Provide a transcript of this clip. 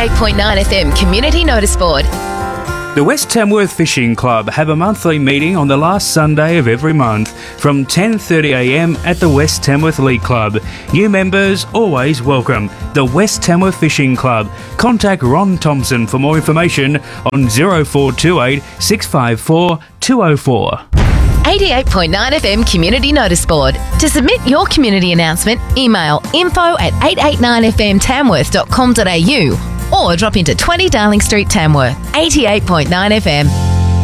88.9 FM Community Notice Board. The West Tamworth Fishing Club have a monthly meeting on the last Sunday of every month from 10:30am at the West Tamworth League Club. New members always welcome. The West Tamworth Fishing Club. Contact Ron Thompson for more information on 0428 654 204. 88.9 FM Community Notice Board. To submit your community announcement, email info@889fmtamworth.com.au or drop into 20 Darling Street, Tamworth. 88.9 FM.